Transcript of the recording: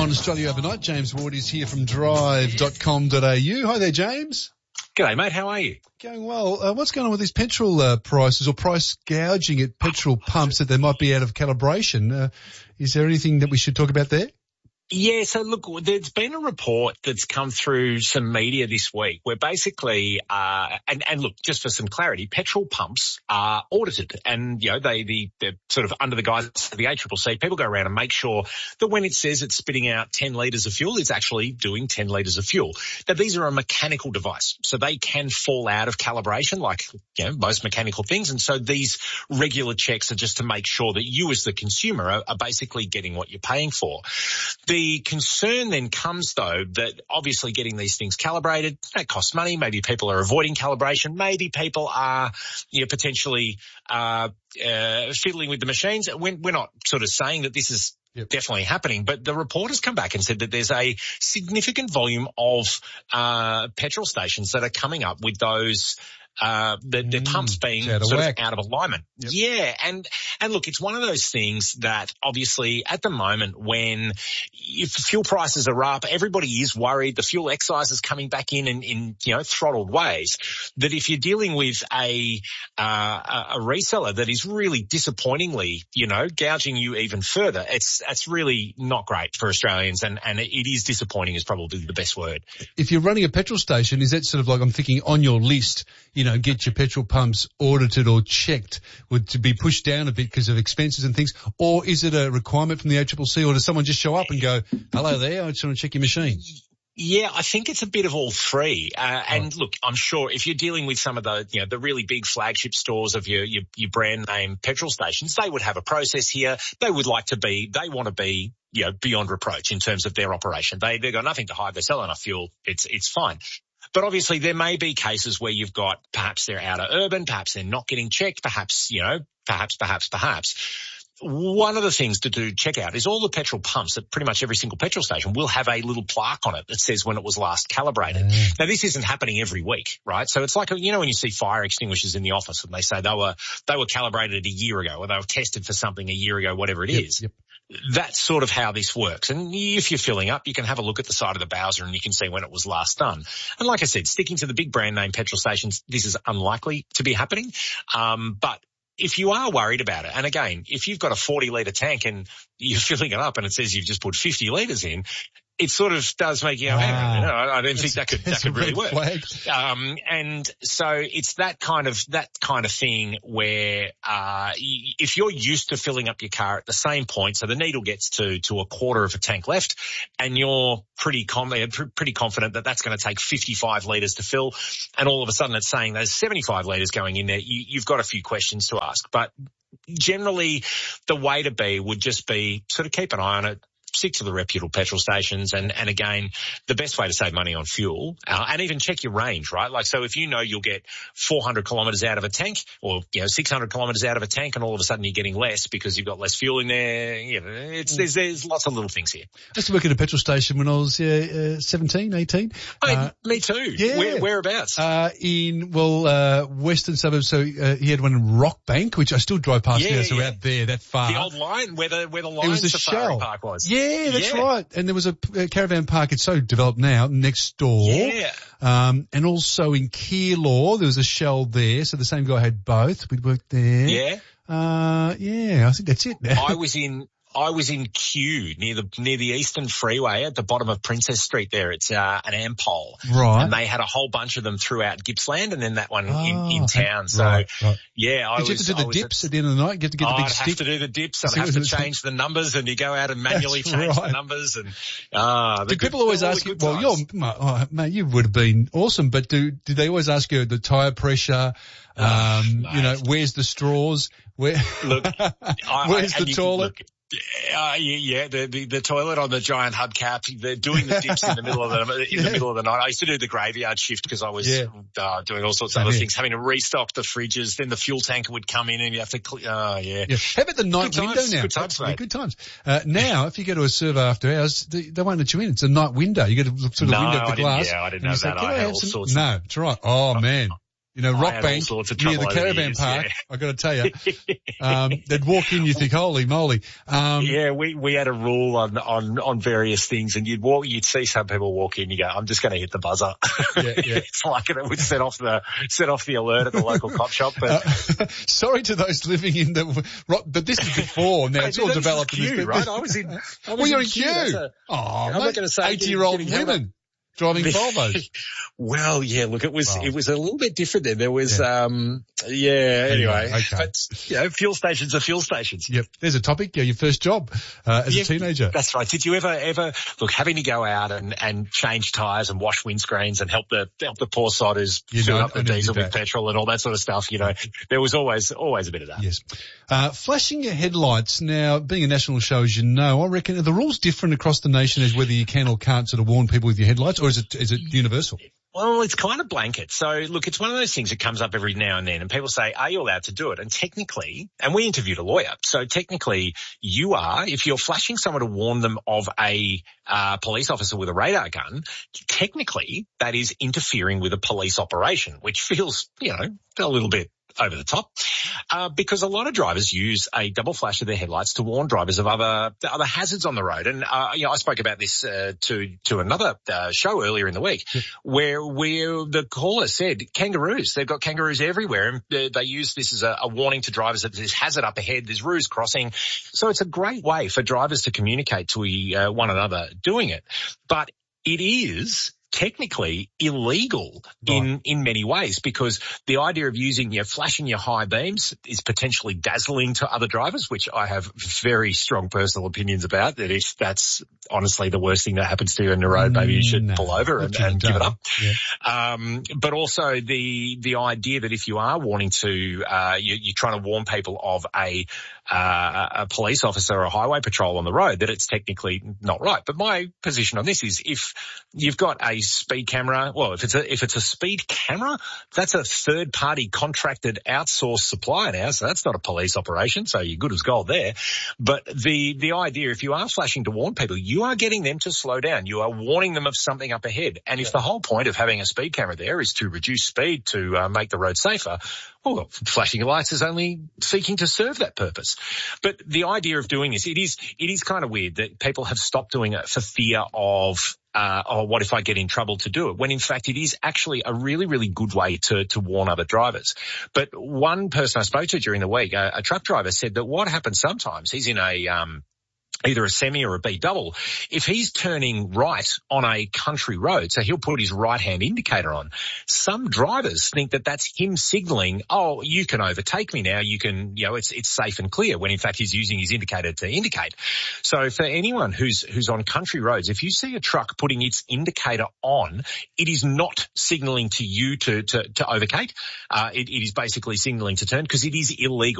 on Australia Overnight. James Ward is here from drive.com.au. Hi there, James. G'day, mate. How are you? Going well. What's going on with these petrol prices or price gouging at petrol pumps that they might be out of calibration? Is there anything that we should talk about there? Yeah, so look, there's been a report that's come through some media this week where basically, and look, just for some clarity, petrol pumps are audited and, you know, they're sort of under the guise of the ACCC. People go around and make sure that when it says it's spitting out 10 litres of fuel, it's actually doing 10 litres of fuel. Now, these are a mechanical device, so they can fall out of calibration like, you know, most mechanical things. And so these regular checks are just to make sure that you as the consumer are basically getting what you're paying for. The concern then comes, though, that obviously getting these things calibrated, that costs money. Maybe people are avoiding calibration. Maybe people are, you know, potentially fiddling with the machines. We're not sort of saying that this is definitely happening, but the report has come back and said that there's a significant volume of petrol stations that are coming up with those the pumps being sort of out of alignment. Yep. Yeah. And look, it's one of those things that obviously at the moment when if fuel prices are up, everybody is worried. The fuel excise is coming back in, you know, throttled ways, that if you're dealing with a reseller that is really disappointingly, you know, gouging you even further, it's really not great for Australians and it is disappointing is probably the best word. If you're running a petrol station, is that sort of like, I'm thinking on your list, you know, get your petrol pumps audited or checked, would to be pushed down a bit because of expenses and things, or is it a requirement from the ACCC, or does someone just show up and go, hello there, I just want to check your machine? Yeah, I think it's a bit of all three. And look, I'm sure if you're dealing with some of the, you know, the really big flagship stores of your brand name petrol stations, they would have a process here. They want to be, you know, beyond reproach in terms of their operation. They've got nothing to hide. They sell enough fuel. It's fine. But obviously there may be cases where you've got perhaps they're outer urban, perhaps they're not getting checked, perhaps, you know, perhaps. One of the things to do check out is all the petrol pumps at pretty much every single petrol station will have a little plaque on it that says when it was last calibrated. Now, this isn't happening every week, right? So it's like, you know, when you see fire extinguishers in the office and they say they were calibrated a year ago or they were tested for something a year ago, whatever it is. Yep. That's sort of how this works. And if you're filling up, you can have a look at the side of the Bowser and you can see when it was last done. And like I said, sticking to the big brand name petrol stations, this is unlikely to be happening. But if you are worried about it, and again, if you've got a 40-litre tank and you're filling it up and it says you've just put 50 litres in, it sort of does make you go, I don't think that could really work. And so it's that kind of thing where, if you're used to filling up your car at the same point, so the needle gets to a quarter of a tank left and you're pretty confident that that's going to take 55 litres to fill. And all of a sudden it's saying there's 75 litres going in there. You've got a few questions to ask, but generally the way to be would just be sort of keep an eye on it. Stick to the reputable petrol stations and again, the best way to save money on fuel, and even check your range, right? Like, so if you know you'll get 400 kilometres out of a tank or, you know, 600 kilometres out of a tank and all of a sudden you're getting less because you've got less fuel in there, you know, there's lots of little things here. I used to work at a petrol station when I was 17, 18. Me too. Yeah. Whereabouts? In western suburbs. So he had one in Rockbank, which I still drive past now, so out there that far. The old line where the Lion Safari Park was. Yeah, that's right. And there was a caravan park. It's so developed now next door. Yeah. And also in Keilor, there was a Shell there. So the same guy had both. We'd worked there. Yeah. I think that's it now. I was in Kew near the Eastern Freeway at the bottom of Princess Street there. It's an Ampol. Right. And they had a whole bunch of them throughout Gippsland and then that one in town. So, right. Yeah. Did you have to do the dips at the end of the night? Get the big stick? I'd have to do the dips. I'd have to change the numbers and you go out and manually change the numbers. And do people always ask you, mate, you would have been awesome, but do they always ask you the tyre pressure, you know, where's the straws? Where's the toilet? The toilet on the giant hubcap. They're doing the dips in the middle of the night. I used to do the graveyard shift because I was doing all sorts of other things, having to restock the fridges. Then the fuel tanker would come in and you have to How about the night window now? Good times, mate. Good times. Now, if you go to a server after hours, they won't let you in. It's a night window. You got to look through the window of the glass. I didn't know that. I had all sorts. No, that's right. Oh man. You know, Rock Bank near the caravan park. Yeah. I got to tell you, they'd walk in, you think, holy moly. Yeah, we had a rule on various things, and you'd see some people walk in, you go, I'm just going to hit the buzzer. Yeah. It's like it would set off the alert at the local cop shop. But sorry to those living in but this is before now. It's all developed in this, right? I was in you're in queue. I'm not going to say 80-year-old women driving Volvos. Well, yeah, look, it was a little bit different then. There was, anyway. Okay. But, fuel stations are fuel stations. Yep. There's a topic. Yeah, your first job, as a teenager. That's right. Did you ever, look, having to go out and change tyres and wash windscreens and help the poor sod who's filling up the diesel with petrol and all that sort of stuff, there was always a bit of that. Yes. Flashing your headlights. Now, being a national show, as you know, I reckon, are the rules different across the nation as whether you can or can't sort of warn people with your headlights, or is it universal? Well, it's kind of blanket. So look, it's one of those things that comes up every now and then, and people say, are you allowed to do it? And technically, and we interviewed a lawyer, so technically you are, if you're flashing someone to warn them of a police officer with a radar gun, technically that is interfering with a police operation, which feels, a little bit over the top, because a lot of drivers use a double flash of their headlights to warn drivers of other hazards on the road. And, I spoke about this, to another, show earlier in the week where the caller said kangaroos. They've got kangaroos everywhere, and they use this as a warning to drivers that there's hazard up ahead, there's roos crossing. So it's a great way for drivers to communicate to one another doing it. But it is technically illegal in many ways, because the idea of using, flashing your high beams is potentially dazzling to other drivers, which I have very strong personal opinions about. That if that's honestly the worst thing that happens to you in the road, maybe you should pull over and give it up. Yeah. But also the idea that if you are wanting to, you're trying to warn people of a police officer or a highway patrol on the road, that it's technically not right. But my position on this is, if you've got a speed camera, well, if it's a speed camera, that's a third party contracted outsourced supplier now, so that's not a police operation, so you're good as gold there. But the idea, if you are flashing to warn people, you are getting them to slow down. You are warning them of something up ahead. And if the whole point of having a speed camera there is to reduce speed to make the road safer, well, flashing lights is only seeking to serve that purpose. But the idea of doing this, it is kind of weird that people have stopped doing it for fear of, what if I get in trouble to do it? When in fact it is actually a really, really good way to warn other drivers. But one person I spoke to during the week, a truck driver, said that what happens sometimes, he's in either a semi or a B double, if he's turning right on a country road, so he'll put his right-hand indicator on, some drivers think that that's him signaling, oh, you can overtake me now, you can, it's safe and clear, when in fact he's using his indicator to indicate. So for anyone who's on country roads, if you see a truck putting its indicator on, it is not signaling to you to overtake. It is basically signaling to turn, because it is illegal.